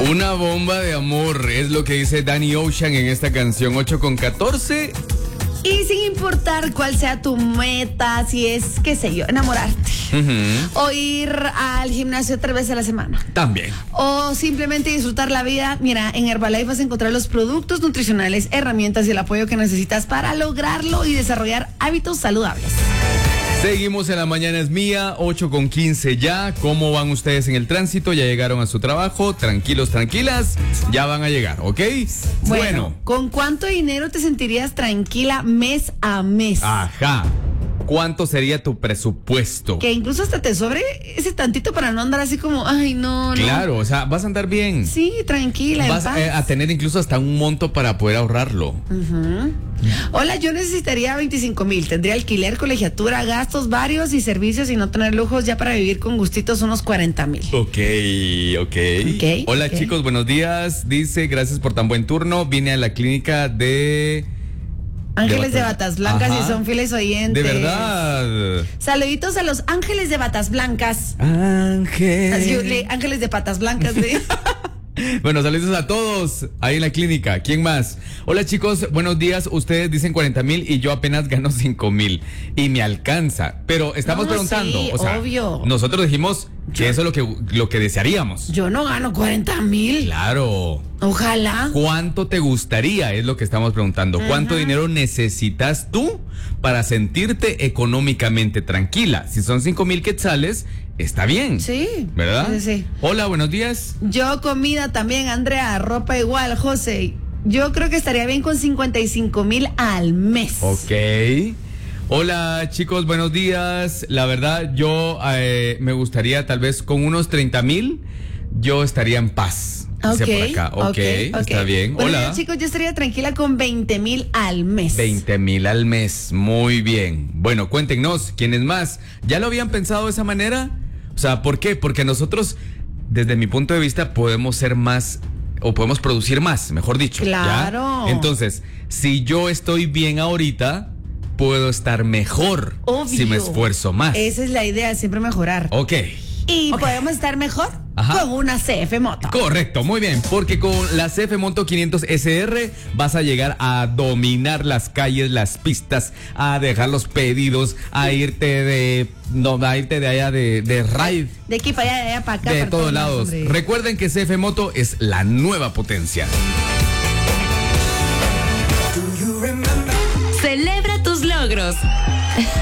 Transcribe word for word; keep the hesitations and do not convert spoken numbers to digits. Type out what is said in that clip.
Una bomba de amor, es lo que dice Danny Ocean en esta canción. Ocho con catorce. Y sin importar cuál sea tu meta, si es, qué sé yo, enamorarte. Uh-huh. O ir al gimnasio tres veces a la semana. También. O simplemente disfrutar la vida. Mira, en Herbalife vas a encontrar los productos nutricionales, herramientas y el apoyo que necesitas para lograrlo y desarrollar hábitos saludables. Seguimos en La Mañana es Mía, ocho con quince ya. ¿Cómo van ustedes en el tránsito? ¿Ya llegaron a su trabajo? Tranquilos, tranquilas, ya van a llegar, ¿ok? Bueno, Bueno. ¿con cuánto dinero te sentirías tranquila mes a mes? Ajá. ¿Cuánto sería tu presupuesto? Que incluso hasta te sobre ese tantito para no andar así como, ay, no, no. Claro, o sea, vas a andar bien. Sí, tranquila. Vas en paz. eh, a tener incluso hasta un monto para poder ahorrarlo. Uh-huh. Hola, yo necesitaría veinticinco mil. Tendría alquiler, colegiatura, gastos varios y servicios y no tener lujos ya para vivir con gustitos unos cuarenta mil. Ok, ok. Okay, Hola okay. chicos, buenos días. Dice, gracias por tan buen turno. Vine a la clínica de... Ángeles de de Batas- Batas Blancas Ajá. y son fieles oyentes. De verdad. Saluditos a los Ángeles de Batas Blancas. Ángel. Así, le- Ángeles de Patas Blancas. ¿Sí? Bueno, saludos a todos ahí en la clínica. ¿Quién más? Hola chicos, buenos días. Ustedes dicen cuarenta mil y yo apenas gano cinco mil y me alcanza. Pero estamos No, preguntando, sí, o sea, obvio. nosotros dijimos que Yo- eso es lo que, lo que desearíamos. Yo no gano cuarenta mil. Claro. Ojalá. ¿Cuánto te gustaría? Es lo que estamos preguntando. ¿Cuánto dinero necesitas tú para sentirte económicamente tranquila? Si son cinco mil quetzales, está bien. Sí. ¿Verdad? Sí, sí. Hola, buenos días. Yo comida también, Andrea, ropa igual, José. Yo creo que estaría bien con cincuenta y cinco mil al mes. Ok. Hola chicos, buenos días. La verdad, yo eh, me gustaría tal vez con unos treinta mil, yo estaría en paz. Dice por acá. Ok, okay, ok. está bien. Bueno, Hola. ya, chicos, yo estaría tranquila con veinte mil al mes. veinte mil al mes, muy bien. Bueno, cuéntenos, ¿quiénes más? ¿Ya lo habían pensado de esa manera? O sea, ¿por qué? Porque nosotros, desde mi punto de vista, podemos ser más, o podemos producir más, mejor dicho. ¿ya? Claro. Entonces, si yo estoy bien ahorita, puedo estar mejor Obvio. si me esfuerzo más. Esa es la idea, siempre mejorar. Ok. Y Ok. podemos estar mejor Ajá. con una C F Moto. Correcto, muy bien, porque con la C F Moto quinientos S R vas a llegar a dominar las calles, las pistas, a dejar los pedidos, a irte de no, a irte de allá de, de ride, De aquí para allá, de allá para acá. de para todos lados. hombre. Recuerden que C F Moto es la nueva potencia. Celebra tus logros.